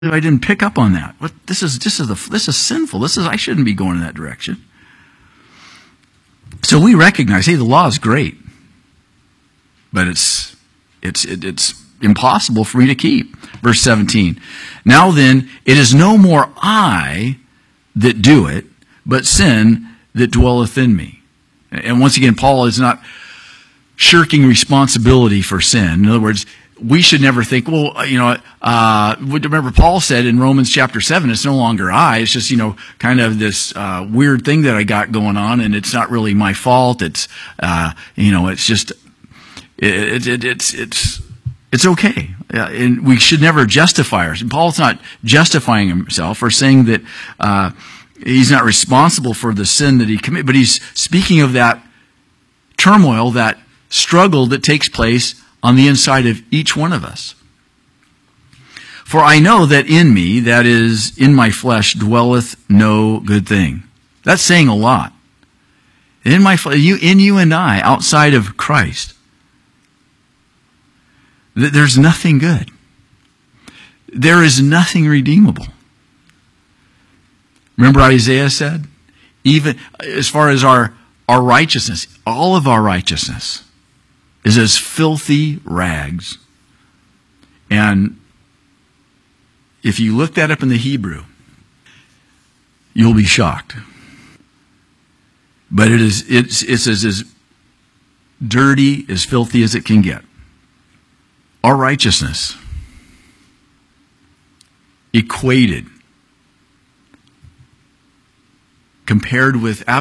I didn't pick up on that. This is sinful. I shouldn't be going in that direction. So we recognize, hey, the law is great, but it's impossible for me to keep. Verse 17. Now then, it is no more I that do it, but sin that dwelleth in me. And once again, Paul is not shirking responsibility for sin. In other words, we should never think, well, remember Paul said in Romans chapter 7, it's no longer I, it's just, kind of this weird thing that I got going on, and it's not really my fault. It's, it's just, it's okay. And we should never justify ourselves. Paul's not justifying himself or saying that he's not responsible for the sin that he committed, but he's speaking of that turmoil, that struggle that takes place on the inside of each one of us. For I know that in me, that is, in my flesh, dwelleth no good thing. That's saying a lot. In my flesh, in you and I, outside of Christ, there's nothing good. There is nothing redeemable. Remember Isaiah said, even as far as our righteousness, all of our righteousness is as filthy rags. And if you look that up in the Hebrew, you'll be shocked. But it's as dirty, as filthy as it can get. Our righteousness equated, compared with